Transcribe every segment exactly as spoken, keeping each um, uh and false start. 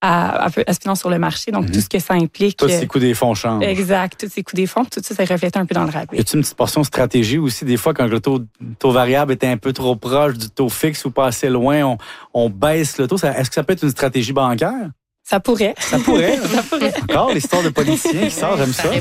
à, à, à se financer sur le marché. Donc, mm-hmm. tout ce que ça implique. Tous ces coûts des fonds changent. Exact. Tous ces coûts des fonds, tout ça, ça reflète un peu dans le rabais. Y a-t-il une petite portion stratégie aussi, des fois, quand le taux, taux variable est un peu trop proche du taux fixe ou pas assez loin, on, on baisse le taux? Ça, est-ce que ça peut être une stratégie bancaire? Ça pourrait. Ça pourrait. ça pourrait. Encore l'histoire de politiciens qui sort, j'aime ça.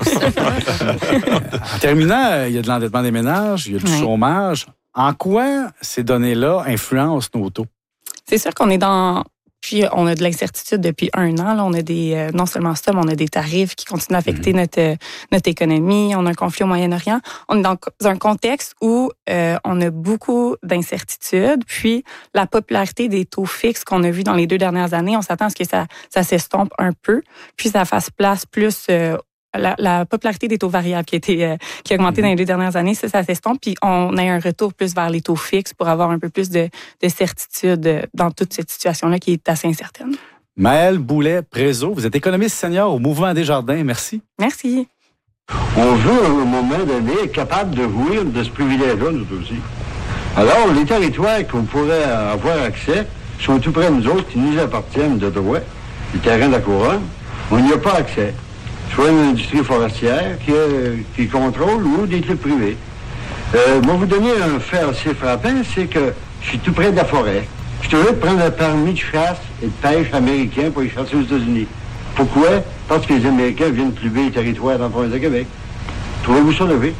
En terminant, il y a de l'endettement des ménages, il y a du oui. chômage. En quoi ces données-là influencent nos taux? C'est sûr qu'on est dans... Puis, on a de l'incertitude depuis un an. Là, on a des, euh, non seulement ça, mais on a des tarifs qui continuent d'affecter mmh. notre, euh, notre économie. On a un conflit au Moyen-Orient. On est dans un contexte où euh, on a beaucoup d'incertitudes. Puis, la popularité des taux fixes qu'on a vus dans les deux dernières années, on s'attend à ce que ça, ça s'estompe un peu. Puis, ça fasse place plus... Euh, La, la popularité des taux variables qui a, été, euh, qui a augmenté mmh. dans les deux dernières années, ça, ça s'estompe, puis on a un retour plus vers les taux fixes pour avoir un peu plus de, de certitude dans toute cette situation-là qui est assez incertaine. Maëlle Boulet-Prézot, vous êtes économiste senior au Mouvement Desjardins. Merci. Merci. On veut, à un moment donné, être capable de jouir de ce privilège-là, nous aussi. Alors, les territoires qu'on pourrait avoir accès sont tout près de nous autres, qui nous appartiennent de droit, les terrains de la couronne, on n'y a pas accès. Soit une industrie forestière qui, euh, qui contrôle ou des clubs privés. Euh, moi, vous donner un fait assez frappant, c'est que je suis tout près de la forêt. Je suis heureux de prendre un permis de chasse et de pêche américain pour y chasser aux États-Unis. Pourquoi? Parce que les Américains viennent pluver les territoires dans la province de Québec. Trouvez-vous ça levé?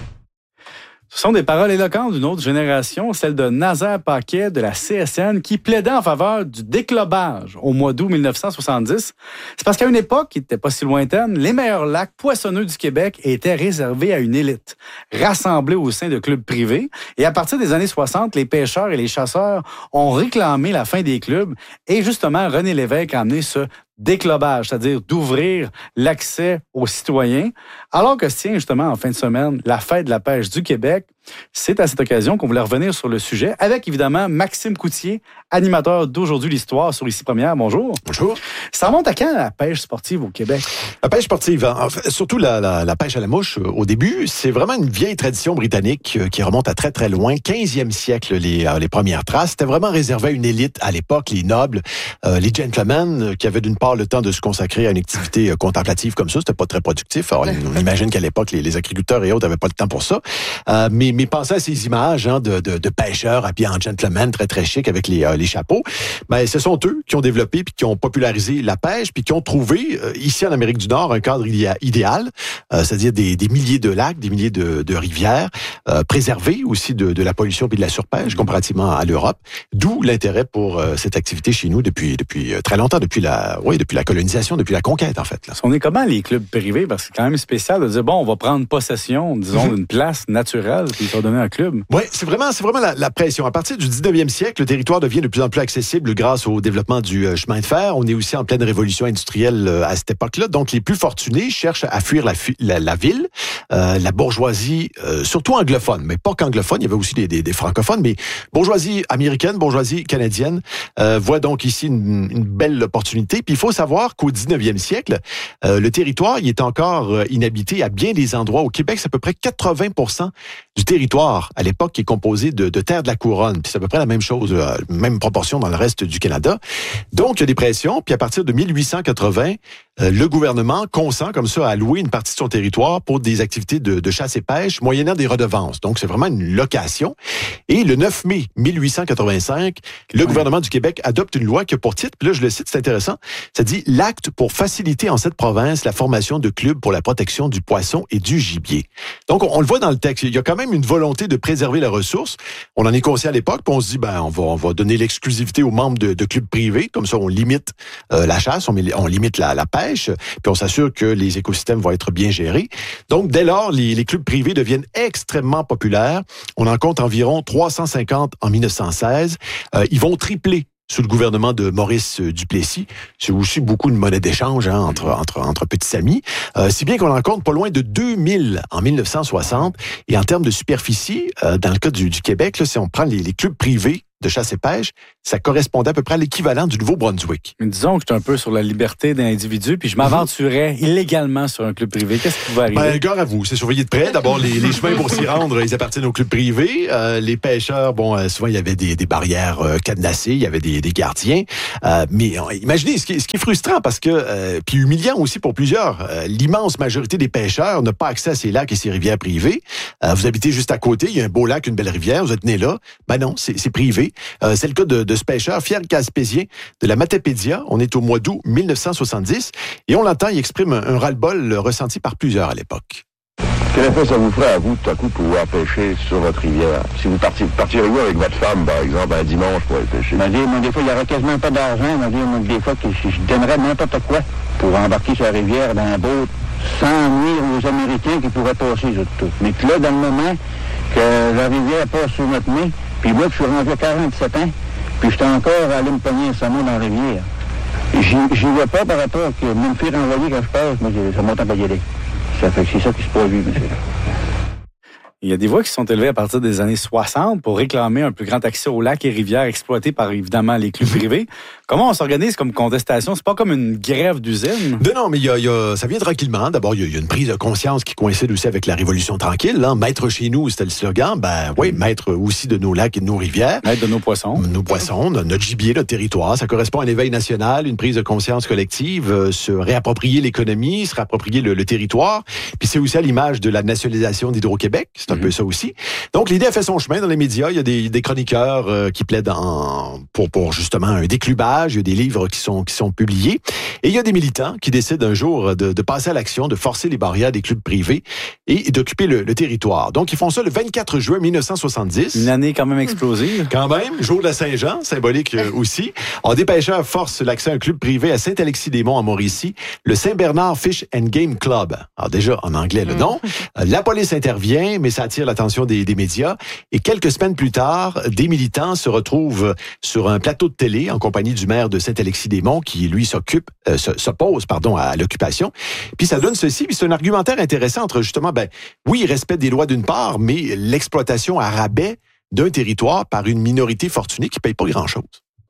Ce sont des paroles éloquentes d'une autre génération, celle de Nazaire Paquet de la C S N, qui plaidait en faveur du déclobage au mois d'août mille neuf cent soixante-dix. C'est parce qu'à une époque qui n'était pas si lointaine, les meilleurs lacs poissonneux du Québec étaient réservés à une élite, rassemblée au sein de clubs privés. Et à partir des années soixante, les pêcheurs et les chasseurs ont réclamé la fin des clubs. Et justement, René Lévesque a amené ce déclobage, c'est-à-dire d'ouvrir l'accès aux citoyens. Alors que se tient justement en fin de semaine la fête de la pêche du Québec, c'est à cette occasion qu'on voulait revenir sur le sujet avec évidemment Maxime Coutier, animateur d'Aujourd'hui l'Histoire sur Ici Première. Bonjour. Bonjour. Ça remonte à quand la pêche sportive au Québec? La pêche sportive, en fait, surtout la, la, la pêche à la mouche au début, c'est vraiment une vieille tradition britannique qui remonte à très très loin, quinzième siècle les, les premières traces. C'était vraiment réservé à une élite à l'époque, les nobles, euh, les gentlemen qui avaient d'une part le temps de se consacrer à une activité contemplative comme ça, c'était pas très productif. Alors, on imagine qu'à l'époque, les, les agriculteurs et autres n'avaient pas le temps pour ça. Euh, mais, mais pensez à ces images hein, de, de, de pêcheurs habillés en gentlemen, très très chic avec les, euh, les chapeaux. Ben, ce sont eux qui ont développé puis qui ont popularisé la pêche puis qui ont trouvé euh, ici en Amérique du Nord un cadre idéal, euh, c'est-à-dire des, des milliers de lacs, des milliers de, de rivières, euh, préservés aussi de, de la pollution puis de la surpêche comparativement à l'Europe. D'où l'intérêt pour euh, cette activité chez nous depuis depuis très longtemps, depuis la oui depuis la colonisation, depuis la conquête, en fait. Là. On est comment, les clubs privés? Parce que c'est quand même spécial de dire, bon, on va prendre possession, disons, mm-hmm. d'une place naturelle, puis ça va donner un club. Oui, c'est vraiment, c'est vraiment la, la pression. À partir du dix-neuvième siècle, le territoire devient de plus en plus accessible grâce au développement du euh, chemin de fer. On est aussi en pleine révolution industrielle euh, à cette époque-là. Donc, les plus fortunés cherchent à fuir la, la, la ville. Euh, la bourgeoisie, euh, surtout anglophone, mais pas qu'anglophone, il y avait aussi des, des, des francophones, mais bourgeoisie américaine, bourgeoisie canadienne, euh, voit donc ici une, une belle opportunité. Puis il faut savoir qu'au dix-neuvième siècle, euh, le territoire il est encore euh, inhabité à bien des endroits. Au Québec, c'est à peu près quatre-vingts pour cent du territoire à l'époque qui est composé de, de terres de la couronne. Puis c'est à peu près la même chose, euh, même proportion dans le reste du Canada. Donc, il y a des pressions. Puis à partir de mille huit cent quatre-vingts, euh, le gouvernement consent comme ça à louer une partie de son territoire pour des activités de, de chasse et pêche, moyennant des redevances. Donc, c'est vraiment une location. Et le neuf mai mille huit cent quatre-vingt-cinq, le ouais. gouvernement du Québec adopte une loi qui a pour titre, puis là, je le cite, c'est intéressant, ça dit « L'acte pour faciliter en cette province la formation de clubs pour la protection du poisson et du gibier ». Donc, on, on le voit dans le texte. Il y a quand même une volonté de préserver la ressource. On en est conscient à l'époque, puis on se dit, ben, on va, on va donner l'exclusivité aux membres de, de clubs privés. Comme ça, on limite euh, la chasse, on, on limite la, la pêche, puis on s'assure que les écosystèmes vont être bien gérés. Donc, dès lors, les, les clubs privés deviennent extrêmement populaires. On en compte environ trois cent cinquante en mille neuf cent seize. Euh, ils vont tripler sous le gouvernement de Maurice Duplessis. C'est aussi beaucoup de monnaie d'échange hein, entre, entre, entre petits amis. Euh, si bien qu'on en compte pas loin de deux mille en mille neuf cent soixante. Et en termes de superficie, euh, dans le cas du, du Québec, là, si on prend les, les clubs privés de chasse et pêche, ça correspondait à peu près à l'équivalent du Nouveau-Brunswick. Mais disons que je suis un peu sur la liberté d'un individu, puis je m'aventurais mm-hmm. illégalement sur un club privé. Qu'est-ce qui va arriver? Ben, gare à vous, c'est surveillé de près. D'abord, les, les chemins pour s'y rendre, ils appartiennent au club privé. Euh, les pêcheurs, bon, euh, souvent, il y avait des, des barrières euh, cadenassées, il y avait des, des gardiens. Euh, mais euh, imaginez, ce qui, ce qui est frustrant, parce que, euh, puis humiliant aussi pour plusieurs, euh, l'immense majorité des pêcheurs n'a pas accès à ces lacs et ces rivières privées. Euh, vous habitez juste à côté, il y a un beau lac, une belle rivière, vous êtes né là. Ben non, c'est, c'est privé. Euh, c'est le cas de, de ce pêcheur, Pierre Gaspésien, de la Matapédia. On est au mois d'août mille neuf cent soixante-dix. Et on l'entend, il exprime un, un ras-le-bol ressenti par plusieurs à l'époque. Quel effet ça vous ferait à vous, tout à coup, pouvoir pêcher sur votre rivière? Si vous partiez, partiriez avec votre femme, par exemple, un dimanche pour aller pêcher? Ben, dire, moi, des fois, il n'y aurait quasiment pas d'argent. Ben, dire, moi, des fois, que je, je donnerais n'importe quoi pour embarquer sur la rivière dans un boat sans nuire aux Américains qui pourraient passer sur tout. Mais que là, dans le moment que la rivière passe sur notre nez, puis moi, je suis rendu à quarante-sept ans, puis je suis encore allé me pogner un saumon dans la rivière. J'y, j'y vois pas par rapport à que me faire envoyer quand je passe, moi, ça monte à pas y aller. Ça fait que c'est ça qui se produit, monsieur. Il y a des voix qui sont élevées à partir des années soixante pour réclamer un plus grand accès aux lacs et rivières exploités par, évidemment, les clubs privés. Comment on s'organise comme contestation? C'est pas comme une grève d'usine? Non, non, mais il y a, il y a, ça vient tranquillement. D'abord, il y, a, il y a une prise de conscience qui coïncide aussi avec la Révolution tranquille. Hein. Maître chez nous, c'était le slogan. Ben oui, maître aussi de nos lacs et de nos rivières. Maître de nos poissons. Nos poissons, notre gibier, notre territoire. Ça correspond à l'éveil national, une prise de conscience collective, euh, se réapproprier l'économie, se réapproprier le, le territoire. Puis c'est aussi à l'image de la nationalisation d'Hydro-Québec. C'est un mm-hmm. peu ça aussi. Donc, l'idée a fait son chemin dans les médias. Il y a des, des chroniqueurs euh, qui plaident en, pour, pour justement un déclubage. Il y a des livres qui sont, qui sont publiés. Et il y a des militants qui décident un jour de, de passer à l'action, de forcer les barrières des clubs privés et d'occuper le, le territoire. Donc, ils font ça le vingt-quatre juin mille neuf cent soixante-dix. Une année quand même explosive. Quand même. Jour de la Saint-Jean, symbolique euh, aussi. Alors, des pêcheurs forcent l'accès à un club privé à Saint-Alexis-des-Monts, en Mauricie, le Saint-Bernard Fish and Game Club. Alors, déjà, en anglais, le nom. La police intervient, mais ça attire l'attention des, des médias. Et quelques semaines plus tard, des militants se retrouvent sur un plateau de télé en compagnie du maire de Saint-Alexis-des-Monts qui, lui, s'occupe, euh, s'oppose, pardon, à l'occupation. Puis ça donne ceci, puis c'est un argumentaire intéressant entre justement, ben, oui, respect des lois d'une part, mais l'exploitation à rabais d'un territoire par une minorité fortunée qui paye pas grand-chose.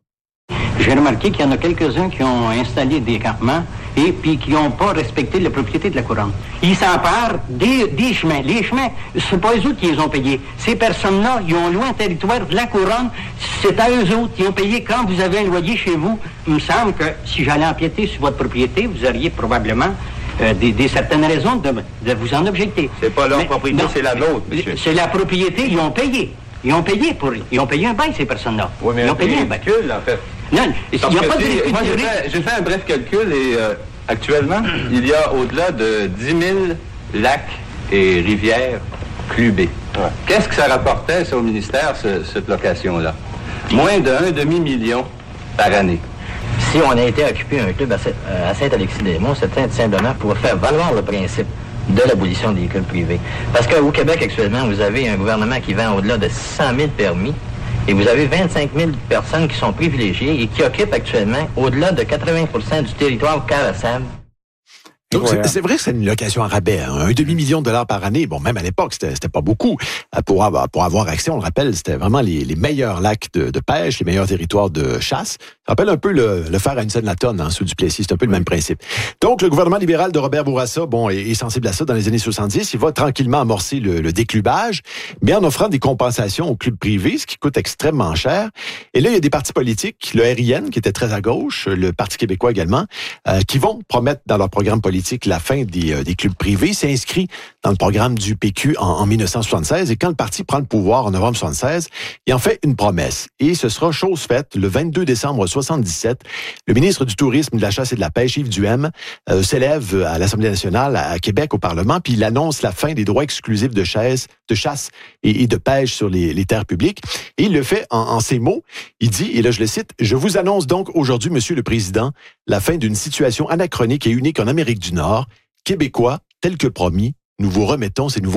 J'ai remarqué qu'il y en a quelques-uns qui ont installé des campements et puis qui n'ont pas respecté la propriété de la couronne. Ils s'emparent des, des chemins. Les chemins, c'est pas eux autres qui les ont payés. Ces personnes-là, ils ont loué un territoire de la couronne. C'est à eux autres qui ont payé quand vous avez un loyer chez vous. Il me semble que si j'allais empiéter sur votre propriété, vous auriez probablement euh, des, des certaines raisons de, de vous en objecter. C'est pas leur Mais, propriété, non, c'est la nôtre, monsieur. C'est la propriété, ils ont payé. Ils ont payé pour, ils ont payé un bail, ces personnes-là. Oui, mais ils ont payé un bail. Calcul, en fait. Non, il n'y a pas de moi, j'ai fait, j'ai fait un bref calcul et euh, actuellement, il y a au-delà de dix mille lacs et rivières clubés. Ouais. Qu'est-ce que ça rapportait, ça, au ministère, ce, cette location-là? Moins d'un demi-million par année. Si on a été occupé un club à Saint-Alexis-des-Monts, c'était simplement pour faire valoir le principe de l'abolition des clubs privés. Parce qu'au Québec, actuellement, vous avez un gouvernement qui vend au-delà de cent mille permis et vous avez vingt-cinq mille personnes qui sont privilégiées et qui occupent actuellement au-delà de quatre-vingts pour cent du territoire carrossable. Donc, c'est, c'est vrai que c'est une location à rabais. Hein. Un demi-million de dollars par année. Bon, même à l'époque, c'était, c'était pas beaucoup. Pour avoir, pour avoir accès, on le rappelle, c'était vraiment les, les meilleurs lacs de, de pêche, les meilleurs territoires de chasse. Ça rappelle un peu le, le fer à une scène la tonne, hein, sous Duplessis. C'est un peu le même principe. Donc, le gouvernement libéral de Robert Bourassa, bon, est, est sensible à ça dans les années soixante-dix. Il va tranquillement amorcer le, le déclubage, mais en offrant des compensations aux clubs privés, ce qui coûte extrêmement cher. Et là, il y a des partis politiques, le R I N, qui était très à gauche, le Parti québécois également, euh, qui vont promettre dans leur programme politique la fin des, euh, des clubs privés. C'est inscrit dans le programme du P Q en, en dix-neuf cent soixante-seize. Et quand le parti prend le pouvoir en novembre soixante-seize, il en fait une promesse. Et ce sera chose faite le vingt-deux décembre soixante-dix-sept. Le ministre du Tourisme, de la Chasse et de la Pêche, Yves Duhem, euh, s'élève à l'Assemblée nationale à Québec, au Parlement, puis il annonce la fin des droits exclusifs de chasse, de chasse et, et de pêche sur les, les terres publiques. Et il le fait en, en ces mots. Il dit, et là je le cite, « Je vous annonce donc aujourd'hui, Monsieur le Président, la fin d'une situation anachronique et unique en Amérique du Nord. Québécois, tel que promis, nous vous remettons ces nouveaux territoires. »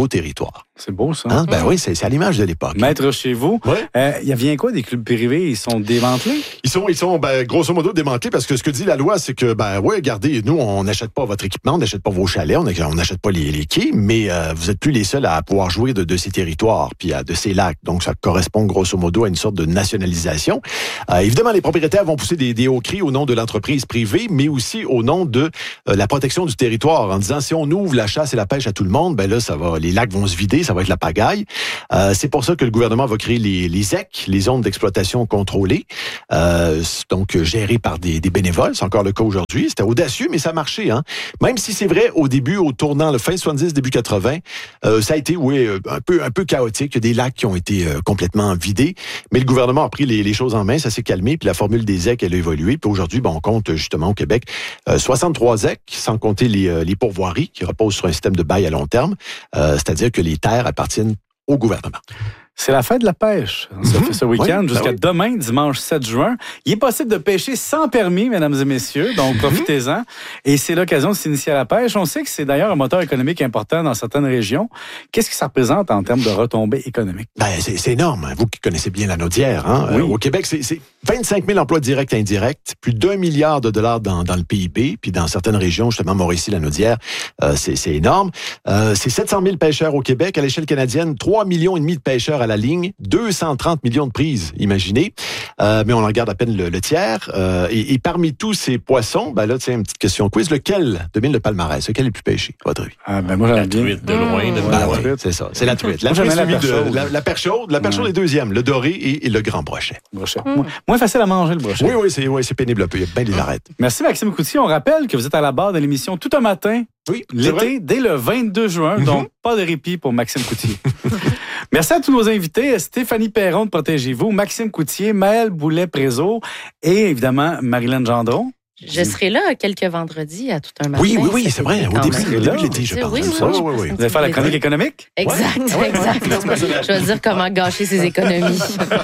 C'est beau, ça. Hein? Ben oui, c'est, c'est à l'image de l'époque. Maître chez vous, il Ouais. euh, vient quoi des clubs privés? Ils sont démantelés? Ils sont, ils sont ben, grosso modo démantelés parce que ce que dit la loi, c'est que, ben oui, regardez, nous, on n'achète pas votre équipement, on n'achète pas vos chalets, on n'achète pas les, les quais, mais euh, vous n'êtes plus les seuls à pouvoir jouir de, de ces territoires puis à, de ces lacs. Donc, ça correspond grosso modo à une sorte de nationalisation. Euh, évidemment, les propriétaires vont pousser des, des hauts cris au nom de l'entreprise privée, mais aussi au nom de euh, la protection du territoire, en disant si on ouvre la chasse et la pêche à tout le monde, ben là, ça va, les lacs vont se vider, ça va être la pagaille. Euh, c'est pour ça que le gouvernement va créer les, les Z E C, les zones d'exploitation contrôlées, euh, donc gérées par des, des bénévoles. C'est encore le cas aujourd'hui. C'était audacieux, mais ça a marché. Hein? Même si c'est vrai, au début, au tournant, le fin soixante-dix, début quatre-vingts, euh, ça a été oui, un peu, un peu chaotique. Il y a des lacs qui ont été euh, complètement vidés, mais le gouvernement a pris les, les choses en main, ça s'est calmé, puis la formule des Z E C, elle a évolué. Puis aujourd'hui, ben, on compte justement au Québec euh, soixante-trois Z E C, sans compter les, euh, les pourvoiries qui reposent sur un système de bail à long terme, euh, c'est-à-dire que les terres appartiennent au gouvernement. C'est la fête de la pêche. Ça fait ce week-end oui, jusqu'à ben oui. demain, dimanche sept juin. Il est possible de pêcher sans permis, mesdames et messieurs, donc profitez-en. Et c'est l'occasion de s'initier à la pêche. On sait que c'est d'ailleurs un moteur économique important dans certaines régions. Qu'est-ce que ça représente en termes de retombées économiques? Ben, c'est, c'est énorme. Vous qui connaissez bien la Naudière, hein? Oui. Euh, au Québec, c'est, c'est vingt-cinq mille emplois directs et indirects, plus d'un milliard de dollars dans, dans le P I B, puis dans certaines régions, justement, Mauricie, la Naudière, euh, c'est, c'est énorme. Euh, c'est sept cent mille pêcheurs au Québec. À l'échelle canadienne, trois millions et demi de pêcheurs à la ligne, deux cent trente millions de prises, imaginez. Euh, mais on en regarde à peine le, le tiers. Euh, et, et parmi tous ces poissons, ben là, tiens, une petite question quiz. Lequel domine le palmarès? Lequel est le plus pêché, à votre avis? Ah, ben moi, j'aime bien. Truite de loin, de Ben loin. oui, c'est ça. C'est la truite. La Moi, truite j'aimais la suivie perche de chaude. la, la perche chaude. La perche chaude Ouais. est deuxième. Le doré et, et le grand brochet. Brochet. Moins- Moins facile à manger, le brochet. Oui, oui, c'est, oui, c'est pénible un peu. Il y a bien des arêtes. Merci, Maxime Coutier. On rappelle que vous êtes à la barre de l'émission Tout un matin, Oui, c'est vrai. l'été, dès le vingt-deux juin. Mhm. Donc, pas de répit pour Maxime Coutier. Merci à tous nos invités. Stéphanie Perron de Protégez-vous, Maxime Coutier, Maëlle Boulet-Prézeau et évidemment Marilyn Gendron. Je serai là quelques vendredis à tout un matin. Oui, oui, oui, cet c'est vrai. été, Au quand début, même. au début de l'été, je Oui, pense. oui, comme ça. oui. Oui, oui, oui. Vous allez faire la chronique économique? Exact, Ouais. exact. Je vais dire comment gâcher ses économies.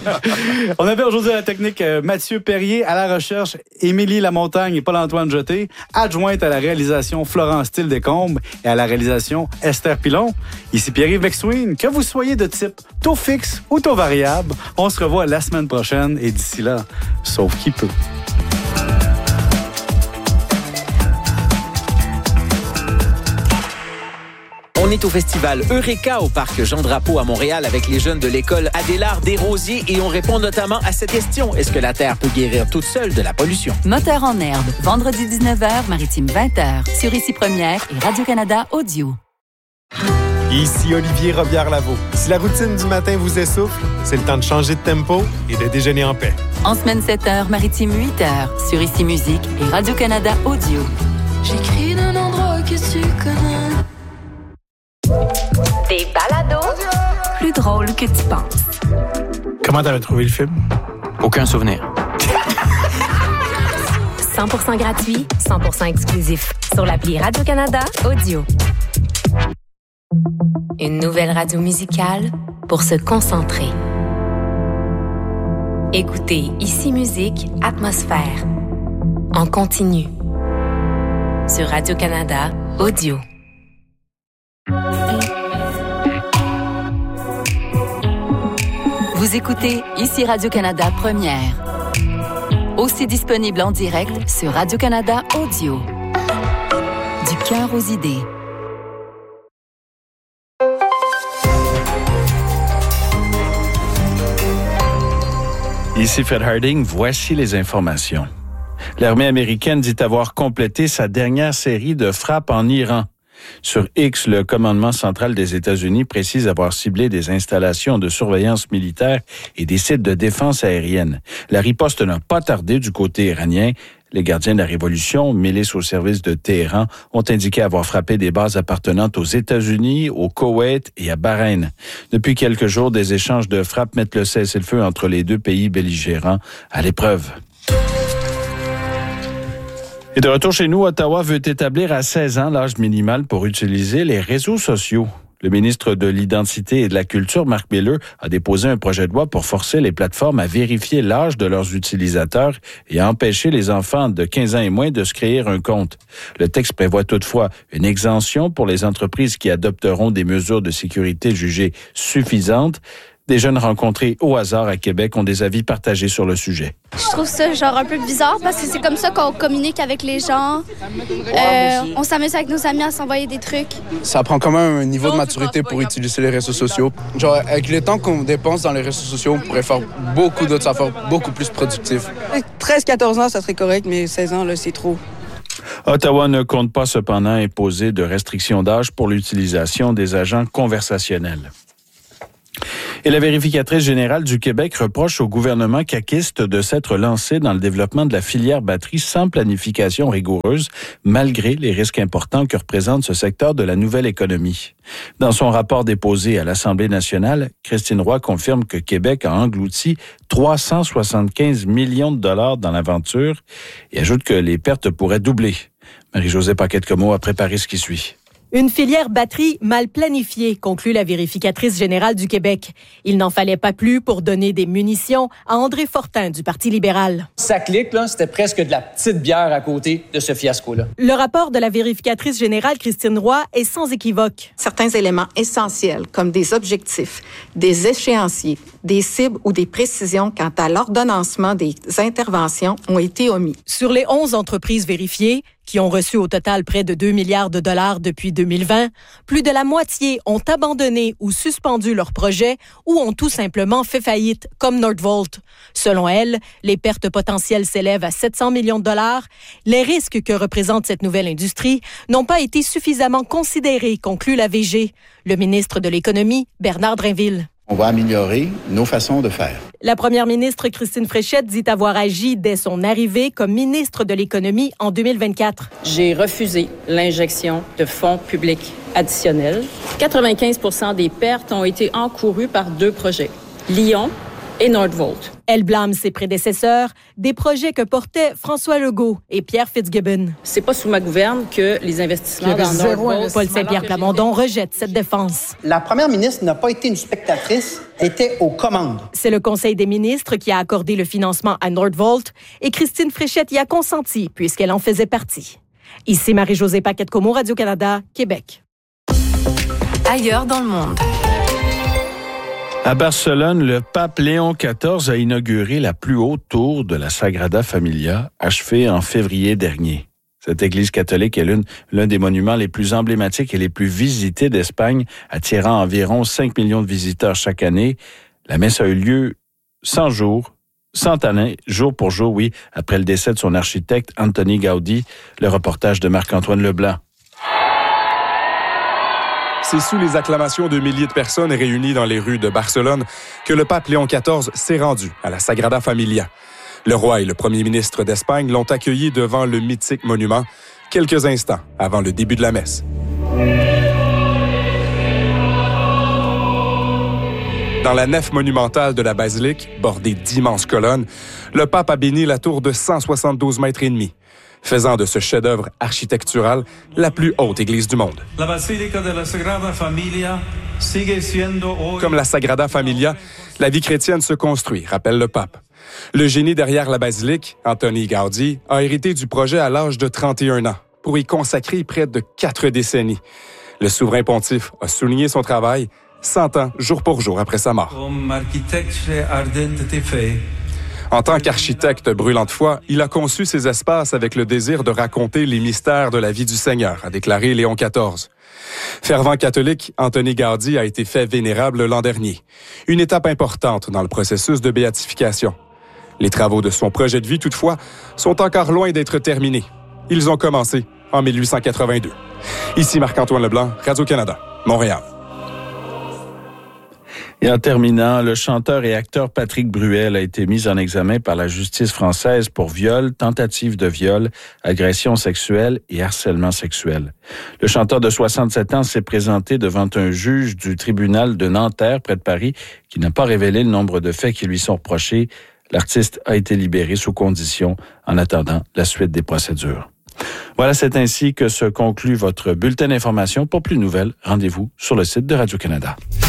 On avait aujourd'hui à la technique euh, Mathieu Perrier, à la recherche Émilie Lamontagne et Paul-Antoine Jeté, adjointe à la réalisation Florence Thiel-Descombes et à la réalisation Esther Pilon. Ici Pierre-Yves Maxwin. Que vous soyez de type taux fixe ou taux variable, on se revoit la semaine prochaine et d'ici là, sauf qui peut. On est au festival Eureka au parc Jean-Drapeau à Montréal avec les jeunes de l'école Adélard Desrosiers et on répond notamment à cette question. Est-ce que la Terre peut guérir toute seule de la pollution? Moteur en herbe, vendredi dix-neuf heures, Maritime vingt heures, sur Ici Première et Radio-Canada Audio. Ici Olivier Robillard-Lavaux. Si la routine du matin vous essouffle, c'est le temps de changer de tempo et de déjeuner en paix. En semaine sept heures, Maritime huit heures, sur Ici Musique et Radio-Canada Audio. J'écris d'un endroit que tu connais. Des balados. Plus drôle que tu penses. Comment t'avais trouvé le film? Aucun souvenir. cent pour cent gratuit, cent pour cent exclusif. Sur l'appli Radio-Canada Audio. Une nouvelle radio musicale pour se concentrer. Écoutez Ici Musique Atmosphère. En continu. Sur Radio-Canada Audio. Vous écoutez Ici Radio-Canada Première. Aussi disponible en direct sur Radio-Canada Audio. Du cœur aux idées. Ici Fred Harding, voici les informations. L'armée américaine dit avoir complété sa dernière série de frappes en Iran. Sur X, le commandement central des États-Unis précise avoir ciblé des installations de surveillance militaire et des sites de défense aérienne. La riposte n'a pas tardé du côté iranien. Les gardiens de la Révolution, milices au service de Téhéran, ont indiqué avoir frappé des bases appartenantes aux États-Unis, au Koweït et à Bahreïn. Depuis quelques jours, des échanges de frappes mettent le cessez-le-feu entre les deux pays belligérants à l'épreuve. Et de retour chez nous, Ottawa veut établir à seize ans l'âge minimal pour utiliser les réseaux sociaux. Le ministre de l'Identité et de la Culture, Marc Miller, a déposé un projet de loi pour forcer les plateformes à vérifier l'âge de leurs utilisateurs et à empêcher les enfants de quinze ans et moins de se créer un compte. Le texte prévoit toutefois une exemption pour les entreprises qui adopteront des mesures de sécurité jugées suffisantes. Des jeunes rencontrés au hasard à Québec ont des avis partagés sur le sujet. Je trouve ça genre un peu bizarre parce que c'est comme ça qu'on communique avec les gens. Euh, on s'amuse avec nos amis à s'envoyer des trucs. Ça prend quand même un niveau de maturité pour utiliser les réseaux sociaux. Genre, avec le temps qu'on dépense dans les réseaux sociaux, on pourrait faire beaucoup d'autres affaires beaucoup plus productives. treize quatorze ans, ça serait correct, mais seize ans, là, c'est trop. Ottawa ne compte pas cependant imposer de restrictions d'âge pour l'utilisation des agents conversationnels. Et la vérificatrice générale du Québec reproche au gouvernement caquiste de s'être lancé dans le développement de la filière batterie sans planification rigoureuse, malgré les risques importants que représente ce secteur de la nouvelle économie. Dans son rapport déposé à l'Assemblée nationale, Christine Roy confirme que Québec a englouti trois cent soixante-quinze millions de dollars dans l'aventure et ajoute que les pertes pourraient doubler. Marie-Josée Paquette-Comeau a préparé ce qui suit. Une filière batterie mal planifiée, conclut la vérificatrice générale du Québec. Il n'en fallait pas plus pour donner des munitions à André Fortin du Parti libéral. Ça clique, là, c'était presque de la petite bière à côté de ce fiasco-là. Le rapport de la vérificatrice générale Christine Roy est sans équivoque. Certains éléments essentiels, comme des objectifs, des échéanciers, des cibles ou des précisions quant à l'ordonnancement des interventions, ont été omis. Sur les onze entreprises vérifiées, qui ont reçu au total près de deux milliards de dollars depuis deux mille vingt, plus de la moitié ont abandonné ou suspendu leurs projets ou ont tout simplement fait faillite, comme Nordvolt. Selon elle, les pertes potentielles s'élèvent à sept cents millions de dollars. Les risques que représente cette nouvelle industrie n'ont pas été suffisamment considérés, conclut la V G. Le ministre de l'Économie, Bernard Drinville. On va améliorer nos façons de faire. La première ministre Christine Fréchette dit avoir agi dès son arrivée comme ministre de l'Économie en deux mille vingt-quatre. J'ai refusé l'injection de fonds publics additionnels. quatre-vingt-quinze pour cent des pertes ont été encourues par deux projets, Lyon et Nordvolt. Elle blâme ses prédécesseurs, des projets que portaient François Legault et Pierre Fitzgibbon. C'est pas sous ma gouverne que les investissements dans Nordvolt... Paul Saint-Pierre Plamondon rejette cette défense. La première ministre n'a pas été une spectatrice, était aux commandes. C'est le Conseil des ministres qui a accordé le financement à Nordvolt et Christine Fréchette y a consenti puisqu'elle en faisait partie. Ici Marie-Josée Paquette-Comeau, Radio-Canada, Québec. Ailleurs dans le monde. À Barcelone, le pape Léon quatorze a inauguré la plus haute tour de la Sagrada Familia, achevée en février dernier. Cette église catholique est l'une, l'un des monuments les plus emblématiques et les plus visités d'Espagne, attirant environ cinq millions de visiteurs chaque année. La messe a eu lieu cent jours, cent années, jour pour jour, oui, après le décès de son architecte Antoni Gaudí. Le reportage de Marc-Antoine Leblanc. C'est sous les acclamations de milliers de personnes réunies dans les rues de Barcelone que le pape Léon quatorze s'est rendu à la Sagrada Familia. Le roi et le premier ministre d'Espagne l'ont accueilli devant le mythique monument quelques instants avant le début de la messe. Dans la nef monumentale de la basilique, bordée d'immenses colonnes, le pape a béni la tour de cent soixante-douze mètres et demi, faisant de ce chef-d'œuvre architectural la plus haute église du monde. Comme la Sagrada Familia, la vie chrétienne se construit, rappelle le pape. Le génie derrière la basilique, Antoni Gaudí, a hérité du projet à l'âge de trente et un ans, pour y consacrer près de quatre décennies. Le souverain pontife a souligné son travail cent ans, jour pour jour, après sa mort. En tant qu'architecte brûlant de foi, il a conçu ces espaces avec le désir de raconter les mystères de la vie du Seigneur, a déclaré Léon quatorze. Fervent catholique, Antoni Gaudí a été fait vénérable l'an dernier. Une étape importante dans le processus de béatification. Les travaux de son projet de vie, toutefois, sont encore loin d'être terminés. Ils ont commencé en mille huit cent quatre-vingt-deux. Ici Marc-Antoine Leblanc, Radio-Canada, Montréal. Et en terminant, le chanteur et acteur Patrick Bruel a été mis en examen par la justice française pour viol, tentative de viol, agression sexuelle et harcèlement sexuel. Le chanteur de soixante-sept ans s'est présenté devant un juge du tribunal de Nanterre, près de Paris, qui n'a pas révélé le nombre de faits qui lui sont reprochés. L'artiste a été libéré sous condition en attendant la suite des procédures. Voilà. Voilà, c'est ainsi que se conclut votre bulletin d'information. Pour plus de nouvelles, rendez-vous sur le site de Radio-Canada.